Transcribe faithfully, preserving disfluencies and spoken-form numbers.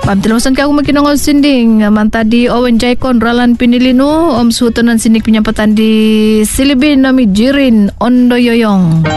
Pam telemosan ka ako makinangol sinding mantadi Owen Jaikon Ralan Pinilino om sutunan sinik penyampatan di Silibin nami Jirin Ondo Yoyong.